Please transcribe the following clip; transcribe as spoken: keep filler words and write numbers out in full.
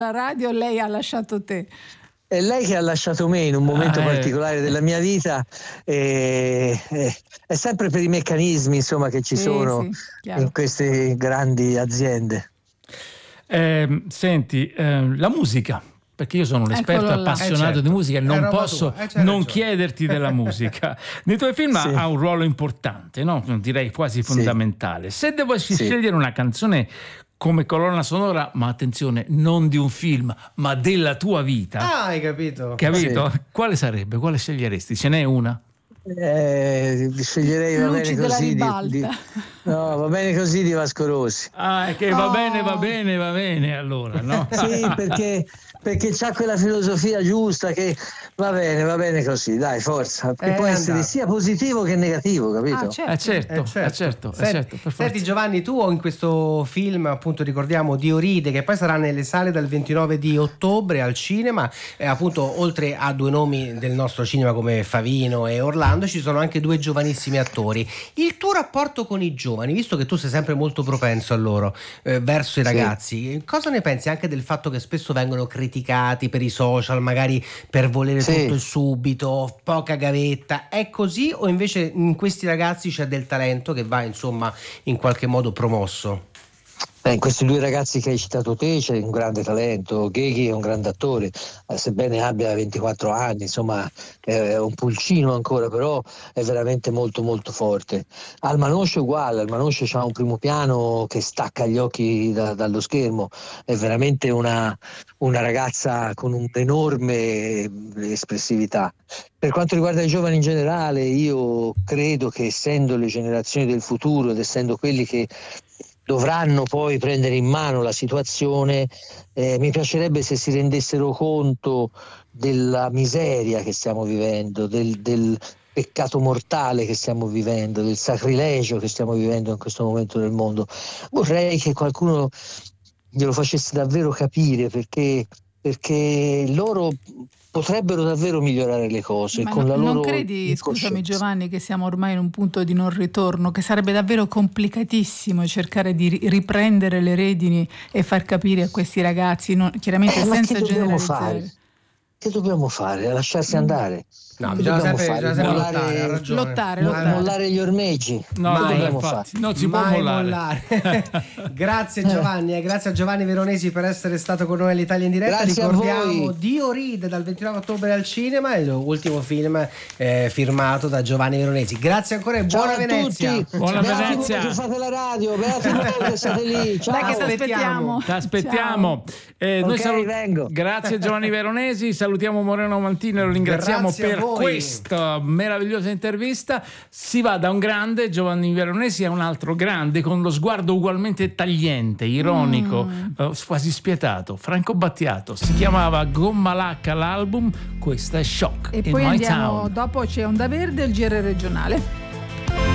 La radio lei ha lasciato te. È lei che ha lasciato me in un momento ah, particolare eh. della mia vita, e, e, è sempre per i meccanismi, insomma, che ci sì, sono sì, in queste grandi aziende. Eh, senti, eh, la musica, perché io sono un esperto appassionato eh certo. di musica e non posso eh non ragione. chiederti della musica. Nei tuoi film sì. ha un ruolo importante, no? Direi quasi fondamentale. Sì. Se dovessi sì. scegliere una canzone come colonna sonora, ma attenzione, non di un film, ma della tua vita. Ah, hai capito? Capito? Sì. Quale sarebbe? Quale sceglieresti? Ce n'è una? Eh, sceglierei va Luci bene così di, di, no, va bene così di Vasco Rossi. Ah, è che va oh. bene, va bene, va bene allora, no? Sì, perché perché c'ha quella filosofia giusta che va bene, va bene così, dai, forza. Che eh, può essere andate. sia positivo che negativo, capito? Ah, certo. Eh, certo, eh, certo, eh, certo, Senti, certo per senti Giovanni, tu in questo film, appunto, ricordiamo Dioride, che poi sarà nelle sale dal ventinove di ottobre al cinema, e appunto oltre a due nomi del nostro cinema come Favino e Orlando ci sono anche due giovanissimi attori. Il tuo rapporto con i giovani, visto che tu sei sempre molto propenso a loro, eh, verso i ragazzi, sì. cosa ne pensi anche del fatto che spesso vengono criticati per i social, magari per volere sì. tutto e subito, poca gavetta? È così, o invece in questi ragazzi c'è del talento che va, insomma, in qualche modo promosso? Beh, in questi due ragazzi che hai citato te c'è un grande talento. Gheghi è un grande attore, eh, sebbene abbia ventiquattro anni, insomma è un pulcino ancora, però è veramente molto molto forte. Almanosce è uguale, Almanosce ha un primo piano che stacca gli occhi da, dallo schermo, è veramente una, una ragazza con un'enorme espressività. Per quanto riguarda i giovani in generale, io credo che, essendo le generazioni del futuro ed essendo quelli che dovranno poi prendere in mano la situazione, eh, mi piacerebbe se si rendessero conto della miseria che stiamo vivendo, del, del peccato mortale che stiamo vivendo, del sacrilegio che stiamo vivendo in questo momento del mondo. Vorrei che qualcuno glielo facesse davvero capire, perché, perché loro potrebbero davvero migliorare le cose. Ma con no, la loro non credi, scusami Giovanni, che siamo ormai in un punto di non ritorno, che sarebbe davvero complicatissimo cercare di riprendere le redini e far capire a questi ragazzi, non, chiaramente eh, senza ma che dobbiamo generalizzare. fare? Che dobbiamo fare? Lasciarsi andare? No, bisogna sempre, bisogna sempre mollare, lottare, ha ragione. Lottare, lottare. mollare gli ormeggi. No, mai, no, infatti, non si può mollare. mollare. Grazie Giovanni, eh, grazie a Giovanni Veronesi per essere stato con noi all'Italia in diretta. Grazie. Ricordiamo Dioride dal ventinove ottobre al cinema, il ultimo film eh, firmato da Giovanni Veronesi. Grazie ancora e ciao buona a Venezia. Tutti. Buona beati Venezia. Voi che fate la radio, beati voi che siete lì. Ciao. Dai, che ti aspettiamo. Ti aspettiamo. Eh, okay, noi salut- vengo. Grazie a Giovanni Veronesi, salutiamo Moreno Mantino e lo ringraziamo Grazie per questa meravigliosa intervista. Si va da un grande, Giovanni Veronesi, a un altro grande con lo sguardo ugualmente tagliente, ironico, mm. eh, quasi spietato, Franco Battiato. Si chiamava Gomma Lacca l'album, questa è Shock. E in poi My andiamo, Town. dopo c'è Onda Verde e il G R regionale.